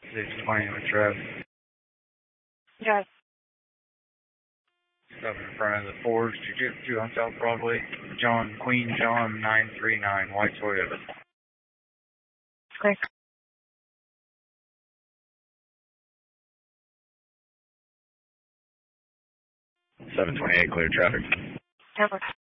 620 with Trev. Yes. Stop in front of the Forge Jiu-Jitsu on South Broadway. Queen John 939, white Toyota. Clear. 728, clear traffic. Network.